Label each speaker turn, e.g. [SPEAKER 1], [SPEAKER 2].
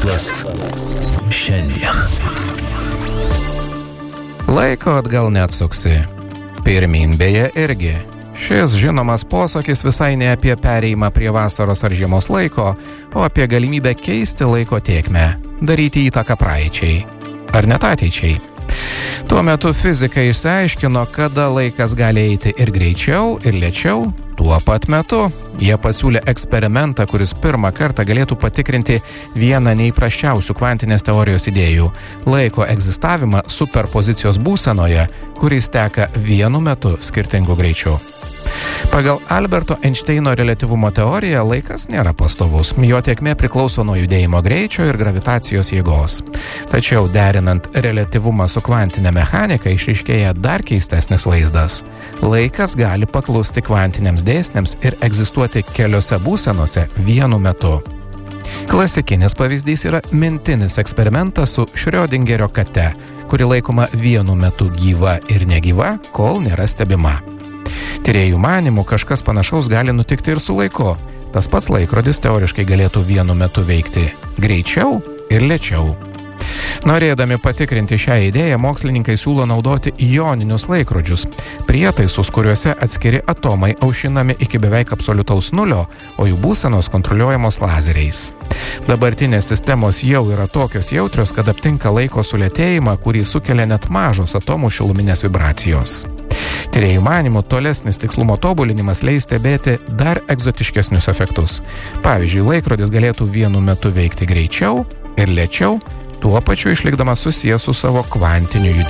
[SPEAKER 1] Mokslas šiandien.
[SPEAKER 2] Laiko atgal neatsuksi. Pirmyn beje irgi. Šis žinomas posakis visai ne apie pereimą prie vasaros ar žiemos laiko, o apie galimybę keisti laiko tėkmę, daryti įtaką praeičiai. Ar net ateičiai. Tuo metu fizikai išsiaiškino, kada laikas gali eiti ir greičiau, ir lėčiau. Tuo pat metu jie pasiūlė eksperimentą, kuris pirmą kartą galėtų patikrinti vieną neįprasčiausių kvantinės teorijos idėjų – laiko egzistavimą superpozicijos būsenoje, kuris teka vienu metu skirtingu greičiu. Pagal Alberto Einšteino reliatyvumo teoriją laikas nėra pastovus, jo tėkmė priklauso nuo judėjimo greičio ir gravitacijos jėgos. Tačiau derinant reliatyvumą su kvantinė mechanika išryškėja dar keistesnis vaizdas. Laikas gali paklusti kvantiniams dėsniams ir egzistuoti keliose būsenose vienu metu. Klasikinis pavyzdys yra mintinis eksperimentas su Šriodingerio kate, kuri laikoma vienu metu gyva ir negyva, kol nėra stebima. Tyrėjų manymų kažkas panašaus gali nutikti ir su laiku. Tas pats laikrodis teoriškai galėtų vienu metu veikti greičiau ir lėčiau. Norėdami patikrinti šią idėją, mokslininkai siūlo naudoti joninius laikrodžius, prietaisus, kuriuose atskiri atomai aušinami iki beveik absoliutaus nulio, o jų būsenos kontroliuojamos lazeriais. Dabartinės sistemos jau yra tokios jautrios, kad aptinka laiko sulėtėjimą, kurį sukelia net mažos atomų šiluminės vibracijos. Tyrėjų manymų tolesnis tikslumo tobulinimas leis stebėti dar egzotiškesnius efektus. Pavyzdžiui, laikrodis galėtų vienu metu veikti greičiau ir lėčiau, tuo pačiu išlikdamas susijęs su savo kvantiniu judėjimu.